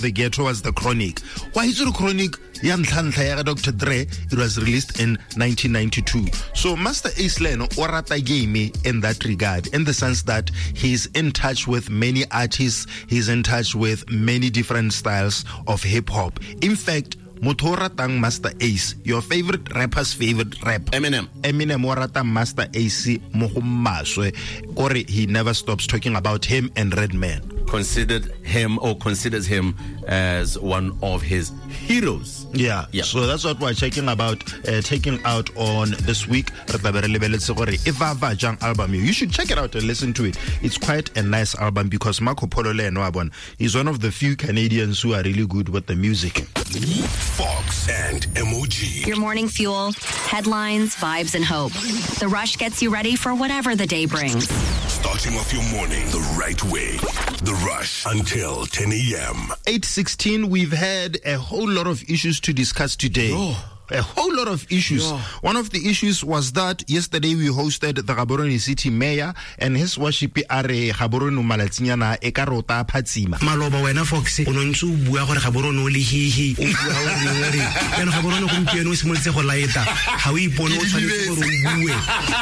The Ghetto was The Chronic. Why is it Chronic? Dr. Dre, it was released in 1992. So Master Ace Leno orata game in that regard, in the sense that he's in touch with many artists, he's in touch with many different styles of hip-hop. In fact, Motoratang Master Ace, your favorite rapper's favorite rapper, Eminem Waratang Master Ace Mohumaswe, or he never stops talking about him and Redman. Considers him as one of his heroes. Yeah. So that's what we're taking out on this week. Album. You should check it out and listen to it. It's quite a nice album because Marco Polo Lenoabon is one of the few Canadians who are really good with the music. Fox and MOG. Your morning fuel, headlines, vibes, and hope. The Rush gets you ready for whatever the day brings. Starting off your morning the right way. The Rush until 10 a.m. 8:16, we've had a whole lot of issues to discuss today. A whole lot of issues. One of the issues was that yesterday we hosted the Gaborone City Mayor and his worship are Gaborone Malatsinyana Ekarota Patsima. Maloba wena Fox onontsu bua gore Gaborone o le hihi o bua gore kana Gaborone go mpieno se moletse go laeta ha o ipone o tshwanetse gore o bue.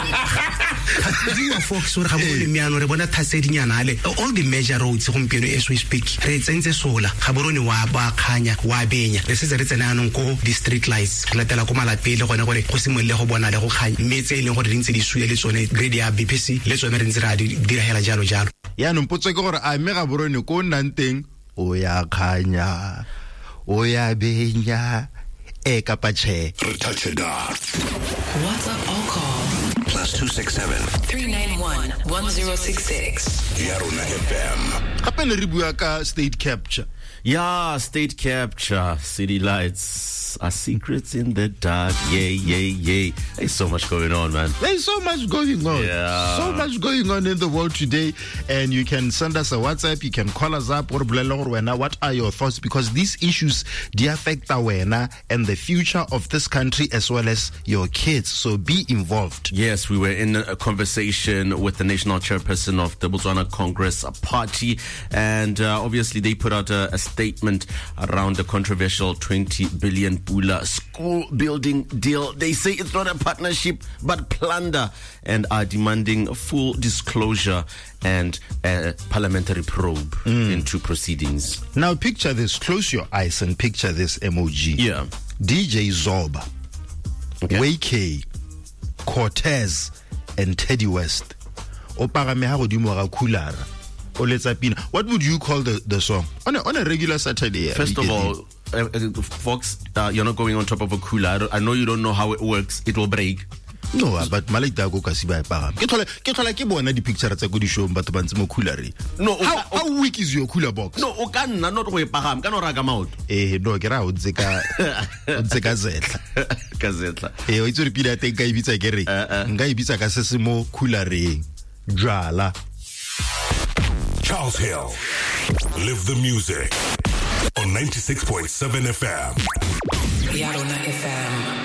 Diwa Fox gore Gaborone miano re bona thasedinyana ale all the major roads go mpieno as we speak re tsentse sola Gaborone wa ba khanya wa benya re se re tsena anong ko district lights latela ko malapele gone gore go simolele go bona le go khanya metse e leng gore dintse di suye le tsone grade ya BPC le tsone re ntse ra di dirahela jalo ya no mpotse ke gore a me Gaborone ko nnanteng o ya khanya o ya benya e ka pache Touch it up. What's up, all call +267 391 1066. Yarona FM. Gape le re bua ka state capture. Yeah, state capture, city lights, are secrets in the dark. Yay. There's so much going on, man. There's so much going on. Yeah. So much going on in the world today. And you can send us a WhatsApp, you can call us up, or what are your thoughts? Because these issues, they affect our and the future of this country as well as your kids. So be involved. Yes, we were in a conversation with the national chairperson of the Botswana Congress Party. And obviously they put out a statement around the controversial 20 billion Pula school building deal. They say it's not a partnership but plunder and are demanding full disclosure and a parliamentary probe into proceedings. Now picture this, close your eyes and picture this emoji. Yeah. DJ Zoba, Wayk, Cortez and Teddy West. What would you call the song on a regular Saturday? First of all, Fox, you're not going on top of a cooler. I know you don't know how it works. It will break. No, but Malita go kasi ba pagam. Ke thola ke bona di picture tsa go di show batho ba ntse mo cooler. No, how weak is your cooler box? No, o ka nna not go e pagam, ka no ra ka maoto. No, ke ra o tseka zetla. Ka zetla. O itse re pila teng ka ibitsa ke re. Nka ibitsa ka se mo coolereng. Jwala. Charles Hill. Live the music on 96.7 FM. Yarona FM.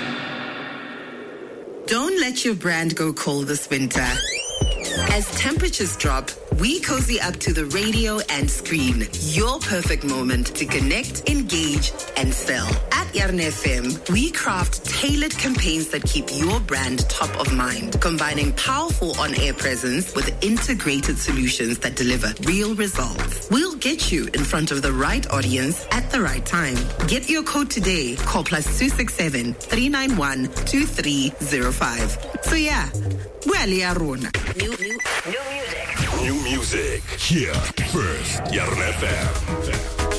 Don't let your brand go cold this winter. As temperatures drop, we cozy up to the radio and screen. Your perfect moment to connect, engage, and sell. At Yarona FM, we craft tailored campaigns that keep your brand top of mind, combining powerful on-air presence with integrated solutions that deliver real results. We'll get you in front of the right audience at the right time. Get your code today. Call +267 391 2305. So yeah, well, Yarona. New music. Here first. Yarona FM.